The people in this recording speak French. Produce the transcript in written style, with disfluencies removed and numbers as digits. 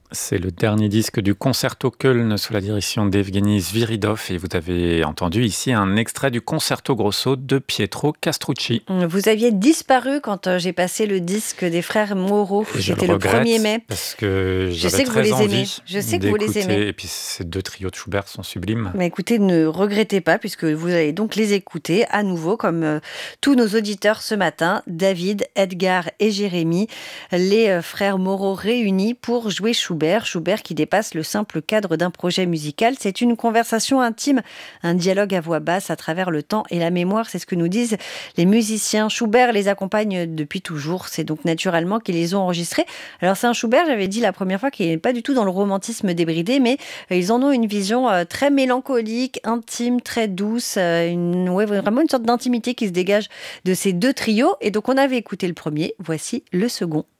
C'est le dernier disque du Concerto Köln sous la direction d'Evgeny Sviridov et vous avez entendu ici un extrait du Concerto Grosso de Pietro Castrucci. Vous aviez disparu quand j'ai passé le disque des frères Moreau. Et je le C'était le 1er regrette mai. parce que Je j'avais sais que vous très les aimez. envie Je sais que vous les aimez. d'écouter. Et puis ces deux trios de Schubert sont sublimes. Mais écoutez, ne regrettez pas puisque vous allez donc les écouter à nouveau comme tous nos auditeurs ce matin. David, Edgar et Jérémy, les frères Moreau réunis pour jouer Schubert. Schubert qui dépasse le simple cadre d'un projet musical. C'est une conversation intime, un dialogue à voix basse à travers le temps et la mémoire. C'est ce que nous disent les musiciens. Schubert les accompagne depuis toujours. C'est donc naturellement qu'ils les ont enregistrés. Alors c'est un Schubert, j'avais dit la première fois, qui n'est pas du tout dans le romantisme débridé, mais ils en ont une vision très mélancolique, intime, très douce, vraiment une sorte d'intimité qui se dégage de ces deux trios. Et donc on avait écouté le premier, voici le second.